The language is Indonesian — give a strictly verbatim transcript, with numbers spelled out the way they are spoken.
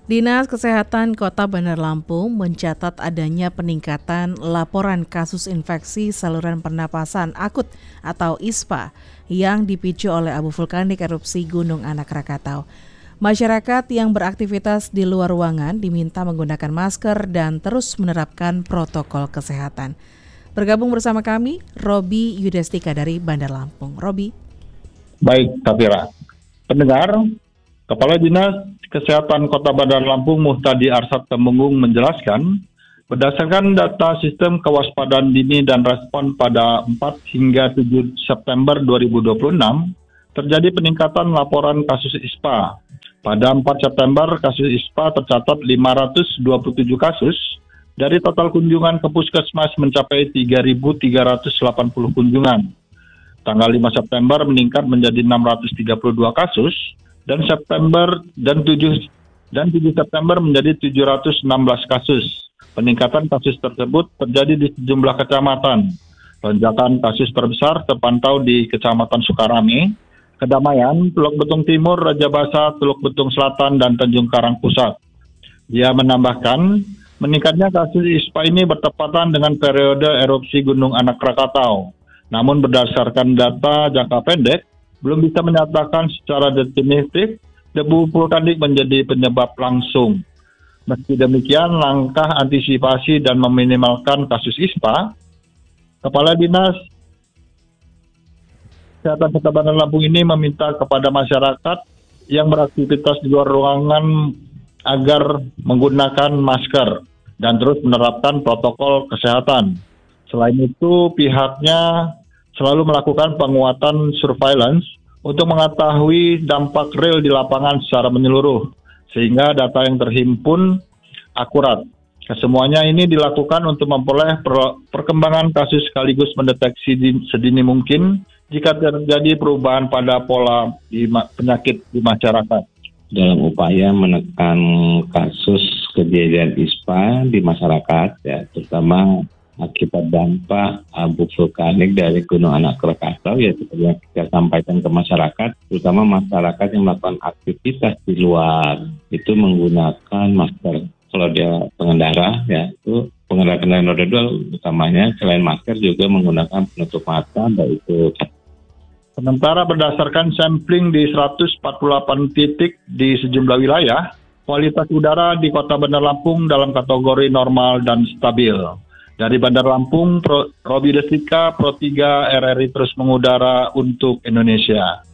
Dinas Kesehatan Kota Bandar Lampung mencatat adanya peningkatan laporan kasus infeksi saluran pernapasan akut atau I S P A yang dipicu oleh abu vulkanik erupsi Gunung Anak Rakatau. Masyarakat yang beraktivitas di luar ruangan diminta menggunakan masker dan terus menerapkan protokol kesehatan. Bergabung bersama kami, Robi Yudestika dari Bandar Lampung. Robi. Baik, Safira. Pendengar, Kepala Dinas Kesehatan Kota Bandar Lampung Muhtadi Arsad Temenggung menjelaskan, berdasarkan data sistem kewaspadaan dini dan respon pada empat hingga tujuh September dua ribu dua puluh enam, terjadi peningkatan laporan kasus I S P A. Pada empat September, kasus I S P A tercatat lima ratus dua puluh tujuh kasus, dari total kunjungan ke puskesmas mencapai tiga ribu tiga ratus delapan puluh kunjungan. Tanggal lima September meningkat menjadi enam ratus tiga puluh dua kasus, dan September dan tujuh dan tujuh September menjadi tujuh ratus enam belas kasus. Peningkatan kasus tersebut terjadi di sejumlah kecamatan. Lonjakan kasus terbesar terpantau di Kecamatan Sukarame, Kedamaian, Teluk Betung Timur, Raja Basa, Teluk Betung Selatan, dan Tanjung Karang Pusat. Dia menambahkan, meningkatnya kasus I S P A ini bertepatan dengan periode erupsi Gunung Anak Rakatau. Namun berdasarkan data jangka pendek, belum bisa menyatakan secara definitif debu vulkanik menjadi penyebab langsung. Meski demikian, langkah antisipasi dan meminimalkan kasus I S P A, Kepala Dinas Kesehatan Kota Bandar Lampung ini meminta kepada masyarakat yang beraktivitas di luar ruangan agar menggunakan masker dan terus menerapkan protokol kesehatan. Selain itu, pihaknya selalu melakukan penguatan surveillance untuk mengetahui dampak real di lapangan secara menyeluruh, sehingga data yang terhimpun akurat. Kesemuanya ini dilakukan untuk memperoleh per- perkembangan kasus sekaligus mendeteksi di, sedini mungkin jika terjadi perubahan pada pola di ma- penyakit di masyarakat. Dalam upaya menekan kasus kejadian I S P A di masyarakat, ya, terutama akibat dampak abu vulkanik dari Gunung Anak Rakatau, ya seperti yang kita sampaikan ke masyarakat, terutama masyarakat yang melakukan aktivitas di luar itu menggunakan masker. Kalau dia pengendara, ya itu pengendara kendaraan roda dua utamanya selain masker juga menggunakan penutup mata, baik itu. Sementara berdasarkan sampling di seratus empat puluh delapan titik di sejumlah wilayah, kualitas udara di Kota Bandar Lampung dalam kategori normal dan stabil. Dari Bandar Lampung, Pro, Robi Destika, Pro tiga R R I terus mengudara untuk Indonesia.